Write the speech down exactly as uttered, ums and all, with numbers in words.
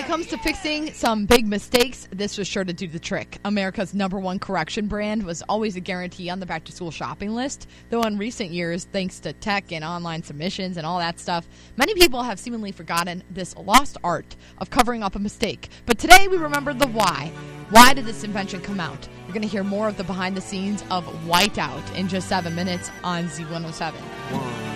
comes to fixing some big mistakes, this was sure to do the trick. America's number one correction brand was always a guarantee on the back-to-school shopping list, though in recent years, thanks to tech and online submissions and all that stuff, many people have seemingly forgotten this lost art of covering up a mistake. But today, we remember the why. Why did this invention come out? You're going to hear more of the behind-the-scenes of Whiteout in just seven minutes on Z one oh seven. One.